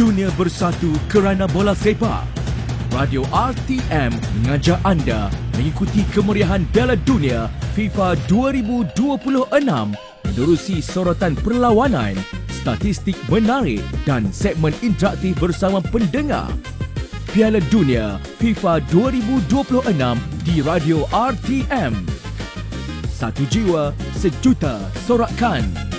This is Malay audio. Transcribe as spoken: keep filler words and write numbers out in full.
Dunia bersatu kerana bola sepak. Radio R T M mengajak anda mengikuti kemeriahan Piala Dunia FIFA dua ribu dua puluh enam menerusi sorotan perlawanan, statistik menarik dan segmen interaktif bersama pendengar. Piala Dunia FIFA dua ribu dua puluh enam di Radio R T M. Satu jiwa, sejuta sorakan.